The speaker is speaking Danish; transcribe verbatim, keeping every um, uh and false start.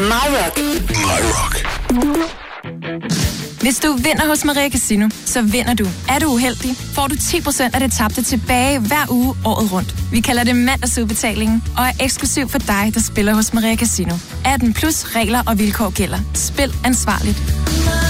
My Rock. My Rock. Hvis du vinder hos Maria Casino, så vinder du. Er du uheldig, får du ti procent af det tabte tilbage hver uge året rundt. Vi kalder det mandagsudbetalingen, og er eksklusiv for dig, der spiller hos Maria Casino. atten plus regler og vilkår gælder. Spil ansvarligt.